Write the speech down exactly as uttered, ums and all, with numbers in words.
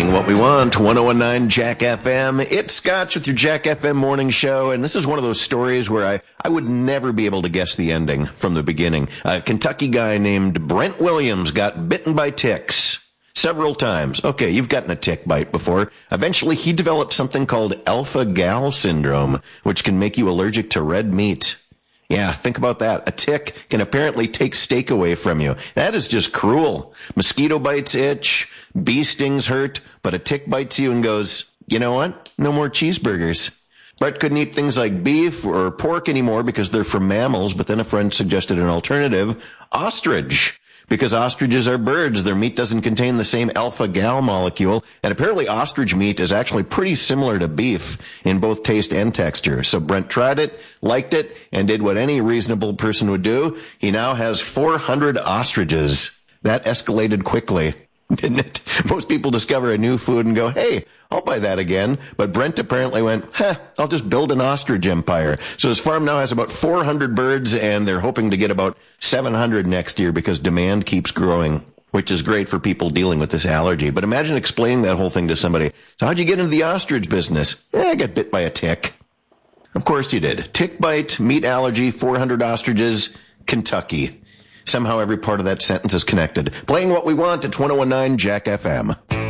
Playing what we want, ten nineteen Jack F M. It's Scotch with your Jack F M morning show, and this is one of those stories where I, I would never be able to guess the ending from the beginning. A Kentucky guy named Brent Williams got bitten by ticks several times. Okay, you've gotten a tick bite before. Eventually, he developed something called alpha-gal syndrome, which can make you allergic to red meat. Yeah, think about that. A tick can apparently take steak away from you. That is just cruel. Mosquito bites itch, bee stings hurt, but a tick bites you and goes, you know what? No more cheeseburgers. Brett couldn't eat things like beef or pork anymore because they're from mammals, but then a friend suggested an alternative, ostrich. Because ostriches are birds, their meat doesn't contain the same alpha-gal molecule, and apparently ostrich meat is actually pretty similar to beef in both taste and texture. So Brent tried it, liked it, and did what any reasonable person would do. He now has four hundred ostriches. That escalated quickly, didn't it? Most people discover a new food and go, hey, I'll buy that again. But Brent apparently went, huh, I'll just build an ostrich empire. So his farm now has about four hundred birds, and they're hoping to get about seven hundred next year because demand keeps growing, which is great for people dealing with this allergy. But imagine explaining that whole thing to somebody. So how'd you get into the ostrich business? Eh, I got bit by a tick. Of course you did. Tick bite, meat allergy, four hundred ostriches, Kentucky. Somehow every part of that sentence is connected. Playing what we want at ten nineteen Jack F M.